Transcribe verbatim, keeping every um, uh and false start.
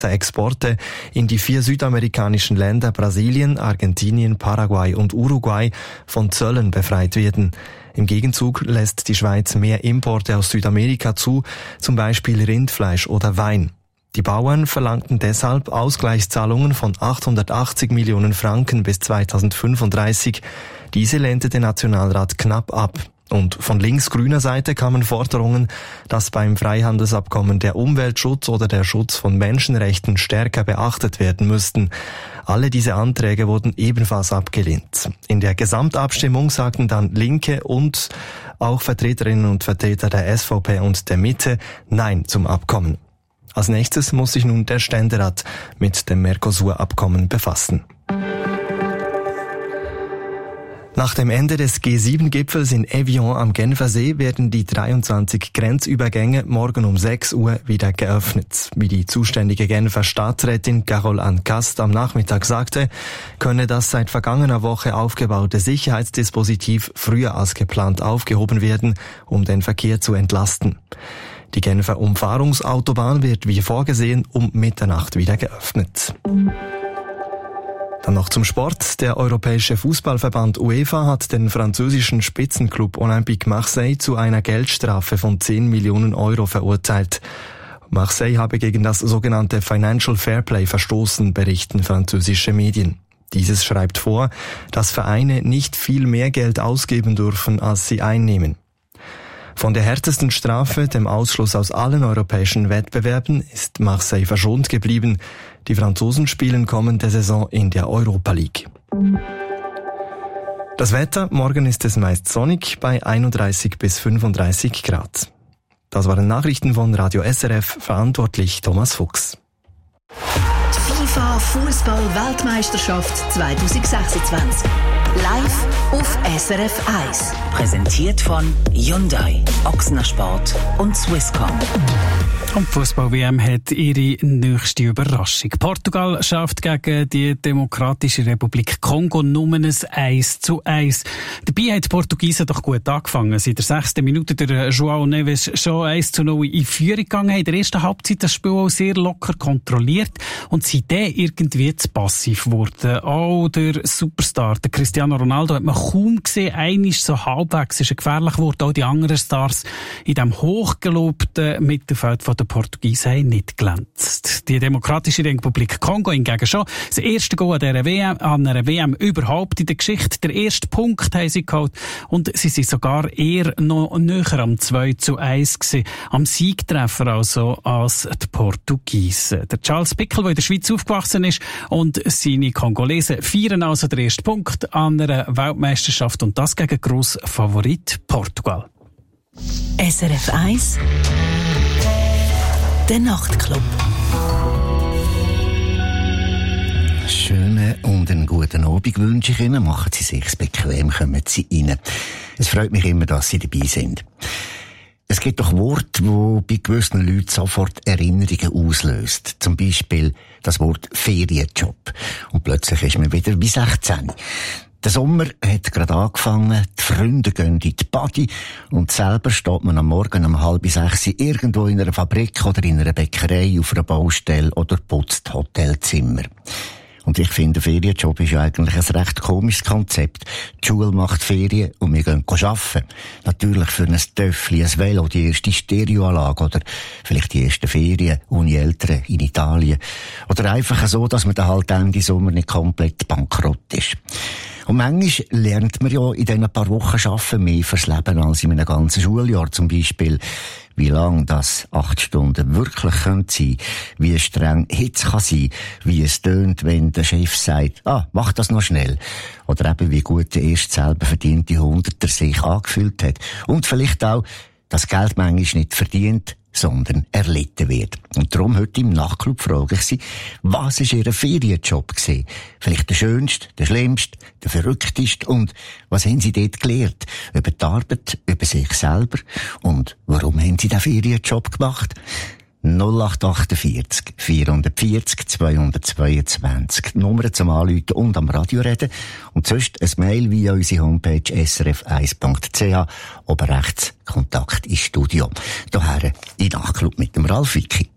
Exporte in die vier südamerikanischen Länder Brasilien, Argentinien, Paraguay und Uruguay von Zöllen befreit werden. Im Gegenzug lässt die Schweiz mehr Importe aus Südamerika zu, zum Beispiel Rindfleisch oder Wein. Die Bauern verlangten deshalb Ausgleichszahlungen von achthundertachtzig Millionen Franken bis zweitausendfünfunddreißig. Diese lehnte der Nationalrat knapp ab. Und von links-grüner Seite kamen Forderungen, dass beim Freihandelsabkommen der Umweltschutz oder der Schutz von Menschenrechten stärker beachtet werden müssten. Alle diese Anträge wurden ebenfalls abgelehnt. In der Gesamtabstimmung sagten dann Linke und auch Vertreterinnen und Vertreter der S V P und der Mitte Nein zum Abkommen. Als nächstes muss sich nun der Ständerat mit dem Mercosur-Abkommen befassen. Nach dem Ende des G sieben Gipfels in Evian am Genfersee werden die dreiundzwanzig Grenzübergänge morgen um sechs Uhr wieder geöffnet. Wie die zuständige Genfer Staatsrätin Carole Anne Cast am Nachmittag sagte, könne das seit vergangener Woche aufgebaute Sicherheitsdispositiv früher als geplant aufgehoben werden, um den Verkehr zu entlasten. Die Genfer Umfahrungsautobahn wird wie vorgesehen um Mitternacht wieder geöffnet. Dann noch zum Sport. Der Europäische Fußballverband UEFA hat den französischen Spitzenklub Olympique Marseille zu einer Geldstrafe von zehn Millionen Euro verurteilt. Marseille habe gegen das sogenannte Financial Fairplay verstoßen, berichten französische Medien. Dieses schreibt vor, dass Vereine nicht viel mehr Geld ausgeben dürfen, als sie einnehmen. Von der härtesten Strafe, dem Ausschluss aus allen europäischen Wettbewerben, ist Marseille verschont geblieben. Die Franzosen spielen kommende Saison in der Europa League. Das Wetter, morgen ist es meist sonnig bei einunddreißig bis fünfunddreißig Grad. Das waren Nachrichten von Radio S R F, verantwortlich Thomas Fuchs. Die FIFA Fußball-Weltmeisterschaft zwanzig sechsundzwanzig. Live auf S R F eins. Präsentiert von Hyundai, Ochsner Sport und Swisscom. Und die Fußball-W M hat ihre nächste Überraschung. Portugal schafft gegen die Demokratische Republik Kongo nur ein eins zu eins. Dabei haben die Portugiesen doch gut angefangen. Seit der sechsten Minute der João Neves schon eins zu null in Führung gegangen, haben in der ersten Halbzeit das Spiel auch sehr locker kontrolliert und seitdem irgendwie zu passiv geworden. Auch der Superstar, der Cristiano Ronaldo, hat man kaum gesehen. Einer ist so halbwegs, ist er gefährlich geworden. Auch die anderen Stars in diesem hochgelobten Mittelfeld von der Portugiesen haben nicht glänzt. Die Demokratische Republik Kongo hingegen schon. Das erste Goal an dieser W M, an einer W M überhaupt in der Geschichte. Der erste Punkt haben sie geholt und sie sind sogar eher noch näher am zwei zu eins gewesen. Am Siegtreffer also als die Portugiesen. Der Charles Pickel, der in der Schweiz aufgewachsen ist, und seine Kongolesen feiern also den ersten Punkt an einer Weltmeisterschaft und das gegen Grossfavorit Portugal. S R F eins Der Nachtclub. Schönen und einen guten Abend wünsche ich Ihnen. Machen Sie sich bequem, kommen Sie rein. Es freut mich immer, dass Sie dabei sind. Es gibt doch Worte, die bei gewissen Leuten sofort Erinnerungen auslöst. Zum Beispiel das Wort Ferienjob. Und plötzlich ist man wieder wie sechzehn. Der Sommer hat gerade angefangen, die Freunde gehen in die Party und selber steht man am Morgen um halb sechs irgendwo in einer Fabrik oder in einer Bäckerei auf einer Baustelle oder putzt Hotelzimmer. Und ich finde, Ferienjob ist ja eigentlich ein recht komisches Konzept. Die Schule macht Ferien und wir gehen arbeiten. Natürlich für ein Töffli, ein Velo, die erste Stereoanlage oder vielleicht die ersten Ferien ohne Eltern in Italien. Oder einfach so, dass man dann halt Ende Sommer nicht komplett bankrott ist. Und manchmal lernt man ja in diesen paar Wochen arbeiten mehr fürs Leben als in einem ganzen Schuljahr. Zum Beispiel, wie lang das acht Stunden wirklich sein können, wie streng Hitze kann sein, wie es tönt, wenn der Chef sagt, ah, mach das noch schnell. Oder eben, wie gut der erst selber verdiente Hunderter sich angefühlt hat. Und vielleicht auch, dass Geld manchmal nicht verdient, sondern erlitten wird. Und darum heute im Nachtclub frage ich Sie, was ist Ihr Ferienjob gewesen? Vielleicht der schönste, der schlimmste, der verrückteste und was haben Sie dort gelernt? Über die Arbeit, über sich selber und warum haben Sie den Ferienjob gemacht? null acht achtundvierzig vierhundertvierzig zweihundertzweiundzwanzig Nummer zum Anrufen und am Radio reden und sonst ein Mail via unsere Homepage s r f eins punkt c h oben rechts Kontakt ins Studio. Daher in Nachtclub mit dem Ralf Wicki.